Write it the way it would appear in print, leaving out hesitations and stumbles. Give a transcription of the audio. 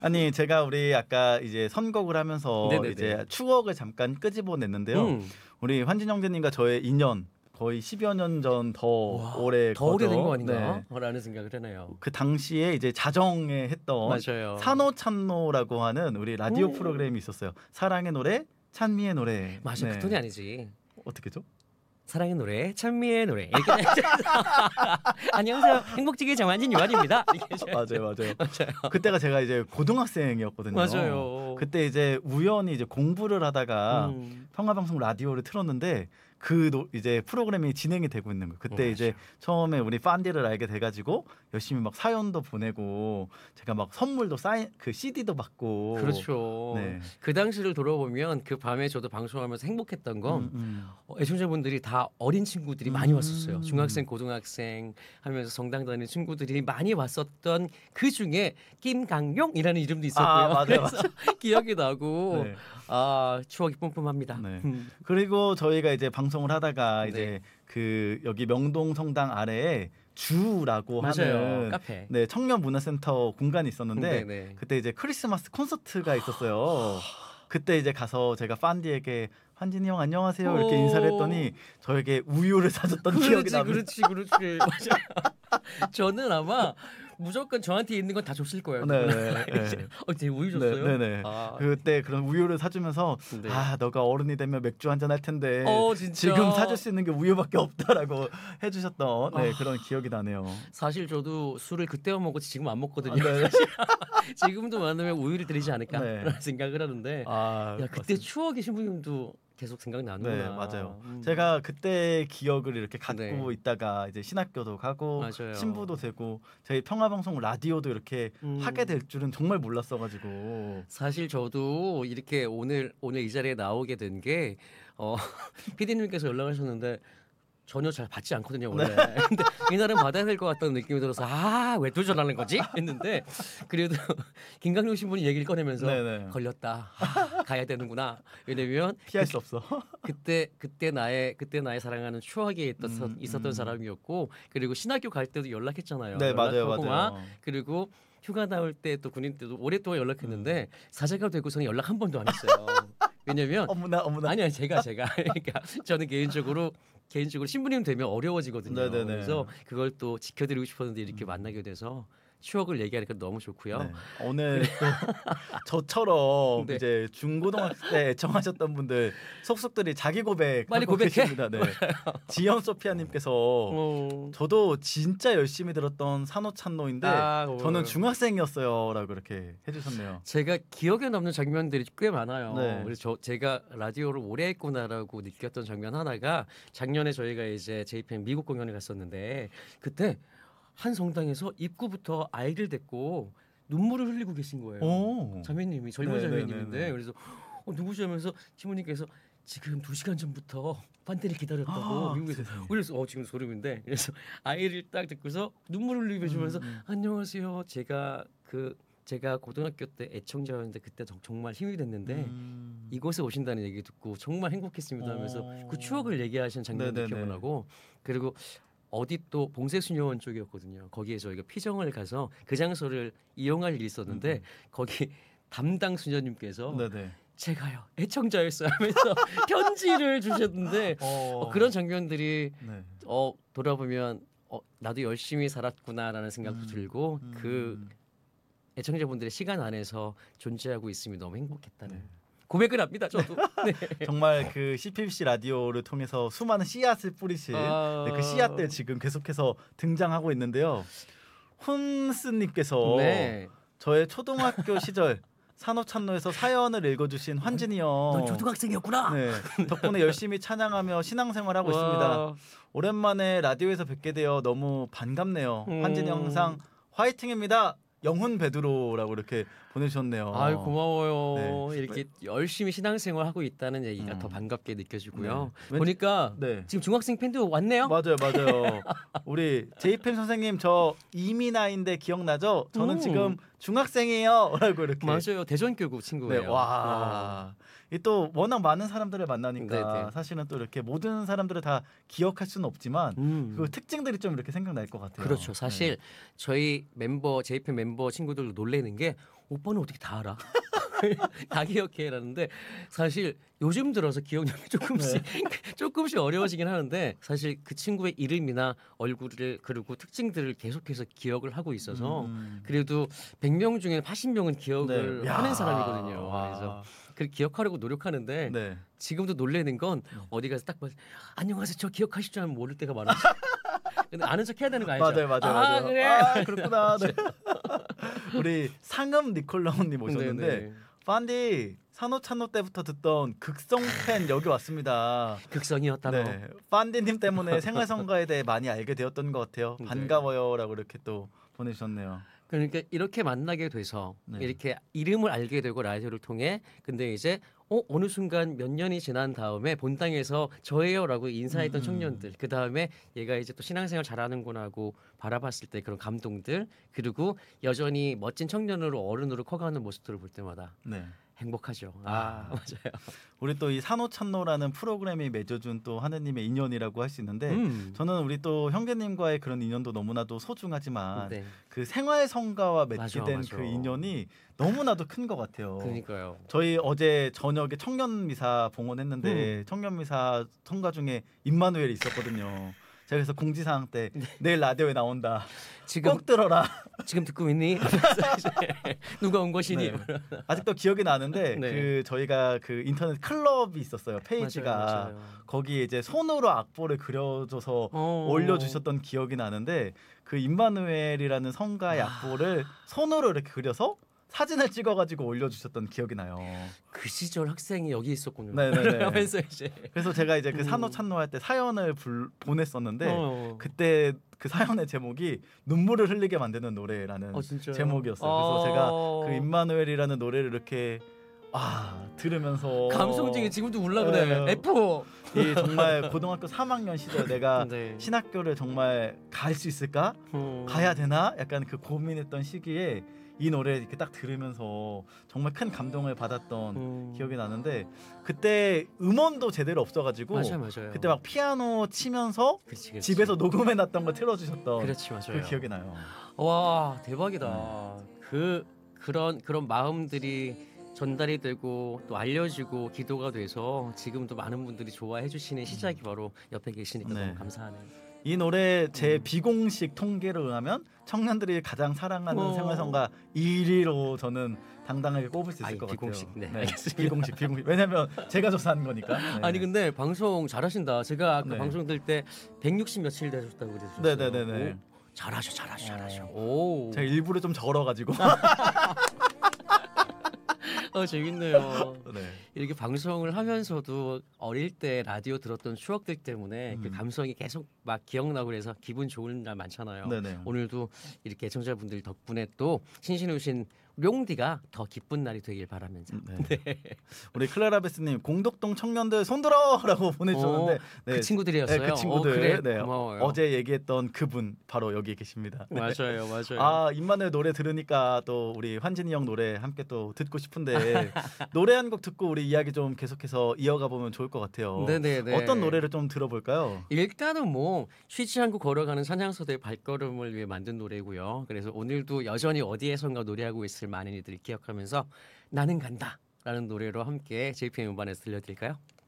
아니 제가 우리 아까 이제 선곡을 하면서 네네네. 이제 추억을 잠깐 끄집어냈는데요. 음. 우리 환진 형제님과 저의 인연 거의 10여 년 전 더 와, 오래 더 오래된 거 네. 아닌가? 라는 생각을 해네요. 그 당시에 이제 자정에 했던 맞아요. 산호찬노라고 하는 우리 라디오 프로그램이 있었어요. 사랑의 노래, 찬미의 노래. 맞아, 그 톤이 아니지. 어떻게죠? 사랑의 노래, 찬미의 노래. 이렇게 안녕하세요, 행복지기 정환진 유한입니다. 맞아요. 그때가 제가 이제 고등학생이었거든요. 맞아요. 그때 이제 우연히 이제 공부를 하다가 평화방송 라디오를 틀었는데 이제 프로그램이 진행이 되고 있는 거예요. 그때 이제 처음에 우리 빤디를 알게 돼가지고 열심히 막 사연도 보내고 제가 막 선물도 그 CD도 받고. 그렇죠. 네. 그 당시를 돌아보면 그 밤에 저도 방송하면서 행복했던 건 애청자분들이 다 어린 친구들이 많이 왔었어요. 중학생, 고등학생 하면서 성당 다니는 친구들이 많이 왔었던 그 중에 김강용이라는 이름도 있었고요. 맞아요. 그래서 기억이 나고 네. 추억이 뿜뿜합니다. 네. 그리고 저희가 이제 방송을 하다가 네. 이제 그 여기 명동 성당 아래에 주라고 맞아요. 하는 카페. 네, 청년 문화센터 공간이 있었는데 네네. 그때 이제 크리스마스 콘서트가 있었어요. 그때 이제 가서 제가 빤디에게 환진이 형 안녕하세요 이렇게 인사를 했더니 저에게 우유를 사줬던 기억이 납니다. 그렇지. 맞아요. 저는 아마 무조건 저한테 있는 건 다 줬을 거예요. 네. 되게 우유 줬어요? 네네. 그때 그런 우유를 사주면서 네. 너가 어른이 되면 맥주 한잔 할 텐데 진짜? 지금 사줄 수 있는 게 우유밖에 없다라고 해주셨던 그런 기억이 나네요. 사실 저도 술을 그때만 먹고 지금 안 먹거든요. 네. 지금도 만나면 우유를 드리지 않을까 네. 라는 생각을 하는데 그때 맞습니다. 추억의 신부님도 계속 생각나는구나. 네, 맞아요. 제가 그때 기억을 이렇게 갖고 네. 있다가 이제 신학교도 가고 맞아요. 신부도 되고 저희 평화방송 라디오도 이렇게 하게 될 줄은 정말 몰랐어가지고. 사실 저도 이렇게 오늘 이 자리에 나오게 된 게 PD님께서 연락하셨는데 전혀 잘 받지 않거든요 원래. 근데 이날은 받아야 될 것 같다는 느낌이 들어서 왜 또 전화하는 거지? 했는데 그래도 김강용 신부님 얘기를 꺼내면서 네네. 걸렸다. 가야 되는구나. 왜냐면 피할 수 없어. 그때 나의 사랑하는 추억이 있었던 사람이었고 그리고 신학교 갈 때도 연락했잖아요. 네, 맞아요. 연락하고 막 그리고 휴가 나올 때 또 군인 때도 오랫동안 연락했는데 사제가 되고서는 연락 한 번도 안 했어요. 왜냐면 어머나. 아니요 제가 그러니까 저는 개인적으로 신부님 되면 어려워지거든요. 네네네. 그래서 그걸 또 지켜드리고 싶었는데 이렇게 만나게 돼서 추억을 얘기하니까 너무 좋고요. 네. 오늘 또 저처럼 네. 이제 중고등학생 때 애청하셨던 분들 속속들이 자기 고백 빨리 하고 고백해. 계십니다. 네. 지연 소피아님께서 저도 진짜 열심히 들었던 산호찬노인데 고마워요. 저는 중학생이었어요라고 이렇게 해주셨네요. 제가 기억에 남는 장면들이 꽤 많아요. 네. 그래서 제가 라디오를 오래 했구나라고 느꼈던 장면 하나가 작년에 저희가 이제 JPM 미국 공연에 갔었는데 그때 한 성당에서 입구부터 아이를 데리고 눈물을 흘리고 계신 거예요. 자매님이 젊은 네네네네. 자매님인데 그래서 누구시 하면서 시모님께서 지금 2시간 전부터 판테를 기다렸다고 미국에서 그래서 지금 소름인데 그래서 아이를 딱 듣고서 눈물을 흘리면서 안녕하세요. 제가 고등학교 때 애청자였는데 그때 정말 힘이 됐는데 이곳에 오신다는 얘기 듣고 정말 행복했습니다 하면서 그 추억을 얘기하시는 장면도 기억을 나고 그리고 어디 또 봉쇄수녀원 쪽이었거든요. 거기에 저희가 피정을 가서 그 장소를 이용할 일이 있었는데 거기 담당 수녀님께서 제가요 애청자였어요 하면서 편지를 주셨는데 그런 장면들이 돌아보면 나도 열심히 살았구나라는 생각도 들고 그 애청자분들의 시간 안에서 존재하고 있음이 너무 행복했다는 고백을 합니다. 저도. 네. 정말 그 CPBC 라디오를 통해서 수많은 씨앗을 뿌리신 그 씨앗들 지금 계속해서 등장하고 있는데요. 훈스님께서 저의 초등학교 시절 산호찬노에서 사연을 읽어주신 환진이 형. 너 초등학생이었구나. 네, 덕분에 열심히 찬양하며 신앙생활하고 있습니다. 오랜만에 라디오에서 뵙게 되어 너무 반갑네요. 환진이 형 항상 화이팅입니다. 영훈 베드로라고 이렇게 보내주셨네요. 고마워요. 이렇게 열심히 신앙생활 하고 있다는 얘기가 더 반갑게 느껴지고요. 보니까 지금 중학생 팬도 왔네요. 맞아요. 우리 제이펜 선생님 저 이민아인데 기억나죠? 저는 지금 중학생이에요라고 이렇게. 맞아요. 대전교구 친구예요. 네, 와. 이 또 워낙 많은 사람들을 만나니까 네네. 사실은 또 이렇게 모든 사람들을 다 기억할 수는 없지만 그 특징들이 좀 이렇게 생각날 것 같아요. 그렇죠. 사실 네. 저희 멤버 JP 멤버 친구들도 놀래는 게 오빠는 어떻게 다 알아? 다 기억해라는데 사실 요즘 들어서 기억력이 조금씩 조금씩 어려워지긴 하는데 사실 그 친구의 이름이나 얼굴을 그리고 특징들을 계속해서 기억을 하고 있어서 그래도 100명 중에 80명은 기억을 네. 하는 야. 사람이거든요. 와. 그래서 그 기억하려고 노력하는데 네. 지금도 놀래는 건 어디 가서 딱 봐. 안녕하세요. 저 기억하실 줄 알면 모를 때가 많아요. 근데 아는 척 해야 되는 거 알죠? 맞아요, 맞아요, 아, 맞아요. 그래. 아, 그렇구나. 네. 우리 상음 니콜라오님 오셨는데 네네. 판디 산호찬노 때부터 듣던 극성 팬 여기 왔습니다. 극성이었다너. 네, 판디님 때문에 생활선거에 대해 많이 알게 되었던 것 같아요. 네. 반가워요라고 이렇게 또 보내주셨네요. 그러니까 이렇게 만나게 돼서 네. 이렇게 이름을 알게 되고 라디오를 통해 근데 이제 어느 순간 몇 년이 지난 다음에 본당에서 저예요라고 인사했던 청년들 그 다음에 얘가 이제 또 신앙생활 잘하는구나 하고 바라봤을 때 그런 감동들 그리고 여전히 멋진 청년으로 어른으로 커가는 모습들을 볼 때마다 네. 행복하죠. 아. 맞아요. 우리 또 이 산호찬노라는 프로그램이 맺어준 또 하느님의 인연이라고 할 수 있는데 저는 우리 또 형제님과의 그런 인연도 너무나도 소중하지만 네. 그 생활성가와 맺게 맞아, 된 맞아. 그 인연이 너무나도 큰 것 같아요. 그러니까요. 저희 어제 저녁에 청년미사 봉헌했는데 청년미사 성가 중에 임마누엘이 있었거든요. 제가 그래서 공지사항 때 내일 라디오에 나온다. 지금 꼭 들어라. 지금 듣고 있니? 누가 온 것이니? 네. 아직도 기억이 나는데 네. 그 저희가 그 인터넷 클럽이 있었어요. 페이지가 맞아요. 거기에 이제 손으로 악보를 그려줘서 어. 올려주셨던 기억이 나는데 그 임마누엘이라는 성가의 악보를 손으로 이렇게 그려서 사진을 찍어가지고 올려주셨던 기억이 나요. 그 시절 학생이 여기 있었군요. 네네네. 하면서 이제 그래서 제가 이제 그 산호찬노 할 때 사연을 보냈었는데 그때 그 사연의 제목이 눈물을 흘리게 만드는 노래라는 진짜요? 제목이었어요. 그래서 제가 그 임마누엘이라는 노래를 이렇게 들으면서 감성적이 지금도 울라 그래. 네. F. 이 정말 고등학교 3학년 시절 내가 네. 신학교를 정말 갈 수 있을까? 가야 되나? 약간 그 고민했던 시기에 이 노래 이렇게 딱 들으면서 정말 큰 감동을 받았던 기억이 나는데 그때 음원도 제대로 없어가지고 맞아요. 그때 막 피아노 치면서 그치. 집에서 녹음해놨던 거 틀어주셨던 그렇지 맞아요. 그 기억이 나요. 와 대박이다. 그런 마음들이 전달이 되고 또 알려지고 기도가 돼서 지금도 많은 분들이 좋아해 주시는 시작이 바로 옆에 계시니까 네. 너무 감사하네요. 이 노래 제 비공식 통계로 의하면 청년들이 가장 사랑하는 생활성가 1위로 저는 당당하게 꼽을 수 있을 것 비공식. 같아요. 네, 알겠습니다. 비공식. 왜냐면 제가 조사한 거니까. 네. 아니 근데 방송 잘하신다. 제가 아까 네. 방송 들 때 160 며칠 되셨다고 그러셨어요. 네네네네. 오, 잘하셔. 오. 제가 일부러 좀 절어가지고. 재밌네요. 네. 이렇게 방송을 하면서도 어릴 때 라디오 들었던 추억들 때문에 그 감성이 계속 막 기억나고 그래서 기분 좋은 날 많잖아요. 네네. 오늘도 이렇게 애청자분들 덕분에 또 신신해 오신 룡디가 더 기쁜 날이 되길 바라면서. 네. 우리 클라라베스님 공덕동 청년들 손들어라고 보내주셨는데 그 친구들이었어요. 네, 그 친구들. 그래? 네. 고마워요. 어제 얘기했던 그분 바로 여기 계십니다. 네. 맞아요. 임마누엘 노래 들으니까 또 우리 환진이 형 노래 함께 또 듣고 싶은데 노래 한 곡 듣고 우리 이야기 좀 계속해서 이어가 보면 좋을 것 같아요. 네네네. 어떤 노래를 좀 들어볼까요? 일단은 뭐 쉬지 않고 걸어가는 사냥서대의 발걸음을 위해 만든 노래고요. 그래서 오늘도 여전히 어디에선가 노래하고 있을 많은 이들이 기억하면서 나는 간다라는 노래로 함께 JPM 음반에서 들려드릴까요?